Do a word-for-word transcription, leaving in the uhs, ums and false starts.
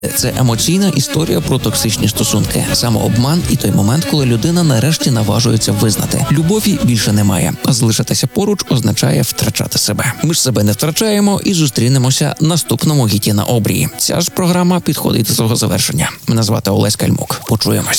Це емоційна історія про токсичні стосунки, самообман і той момент, коли людина нарешті наважується визнати: любові більше немає, а залишитися поруч означає втрачати себе. Ми ж себе не втрачаємо і зустрінемося наступному гіті на обрії. Ця ж програма підходить до свого завершення. Мене звати Олесь Кальмук. Почуємось.